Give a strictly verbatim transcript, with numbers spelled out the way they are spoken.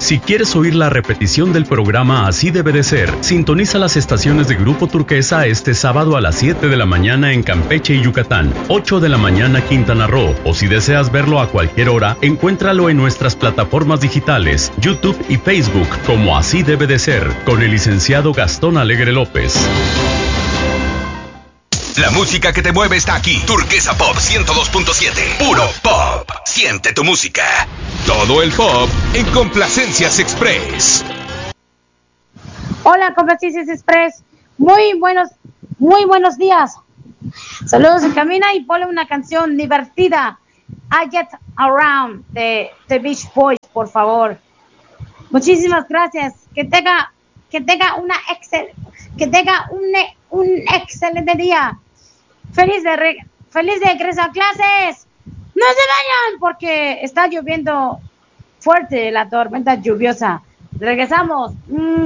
Si quieres oír la repetición del programa Así Debe de Ser, sintoniza las estaciones de Grupo Turquesa este sábado a las siete de la mañana en Campeche y Yucatán, ocho de la mañana Quintana Roo, o si deseas verlo a cualquier hora, encuéntralo en nuestras plataformas digitales, YouTube y Facebook como Así Debe de Ser, con el licenciado Gastón Alegre López. La música que te mueve está aquí. Turquesa Pop ciento dos punto siete. Puro pop. Siente tu música. Todo el pop en Complacencias Express. Hola, Complacencias Express. Muy buenos, muy buenos días. Saludos en Camina y ponle una canción divertida. I Get Around de The Beach Boys, por favor. Muchísimas gracias. Que tenga, que tenga una excel, que tenga un, un excelente día. Feliz de, re, feliz de regreso a clases. No se vayan porque está lloviendo fuerte la tormenta lluviosa. Regresamos. Mm.